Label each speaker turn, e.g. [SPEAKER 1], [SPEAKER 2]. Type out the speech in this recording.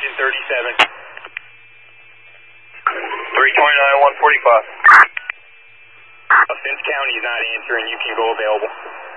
[SPEAKER 1] 37.
[SPEAKER 2] 329, 145.
[SPEAKER 1] Since County is not answering, you can go available.